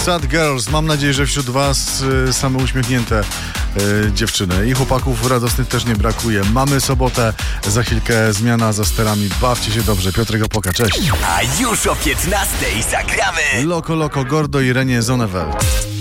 Sad Girls. Mam nadzieję, że wśród was same uśmiechnięte dziewczyny i chłopaków radosnych też nie brakuje. Mamy sobotę, za chwilkę zmiana za sterami. Bawcie się dobrze. Piotrek Opoka, cześć. A już o 15:00 zagramy Loco Loco, Gordo i Renie Zonnevel.